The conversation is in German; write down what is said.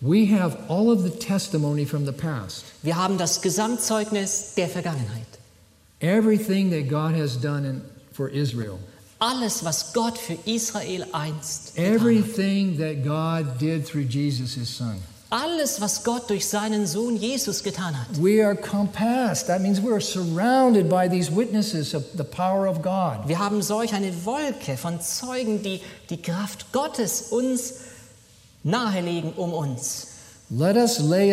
We have all of the testimony from the past. Wir haben das Gesamtzeugnis der Vergangenheit. Everything that God has done for Israel. Alles, was Gott für Israel einst getan hat. Everything that God did through Jesus, his son. Alles, was Gott durch seinen Sohn Jesus getan hat. We are compassed. That means we are surrounded by these witnesses of the power of God. Wir haben solch eine Wolke von Zeugen, die die Kraft Gottes uns nahelegen um uns. Let us lay